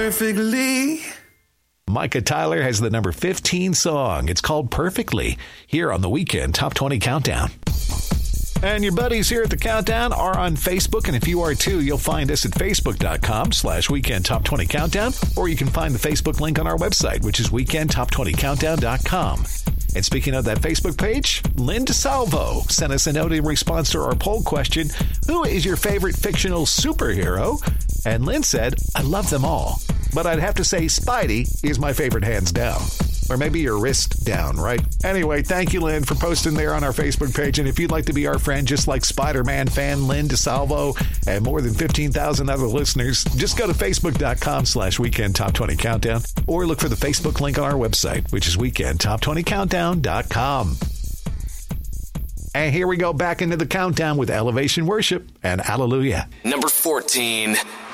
Perfectly. Micah Tyler has the number 15 song. It's called Perfectly, here on the Weekend Top 20 Countdown. And your buddies here at the Countdown are on Facebook, and if you are too, you'll find us at facebook.com/Weekend Top 20 Countdown, or you can find the Facebook link on our website, which is weekendtop20countdown.com. And speaking of that Facebook page, Lynn DeSalvo sent us a note in response to our poll question, who is your favorite fictional superhero? And Lynn said, I love them all, but I'd have to say Spidey is my favorite hands down. Or maybe your wrist down, right? Anyway, thank you, Lynn, for posting there on our Facebook page. And if you'd like to be our friend, just like Spider-Man fan Lynn DeSalvo and more than 15,000 other listeners, just go to facebook.com/Weekend Top 20 Countdown, or look for the Facebook link on our website, which is weekendtop20countdown.com. And here we go back into the countdown with Elevation Worship and Hallelujah. Number 14.